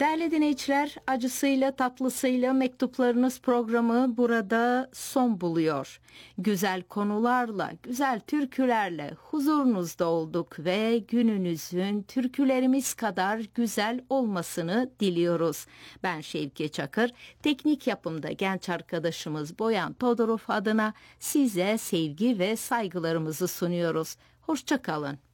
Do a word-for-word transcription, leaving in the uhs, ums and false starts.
Değerli dinleyiciler, acısıyla tatlısıyla mektuplarınız programı burada son buluyor. Güzel konularla, güzel türkülerle huzurunuzda olduk ve gününüzün türkülerimiz kadar güzel olmasını diliyoruz. Ben Şevki Çakır, teknik yapımda genç arkadaşımız Boyan Todorov adına size sevgi ve saygılarımızı sunuyoruz. Hoşça kalın.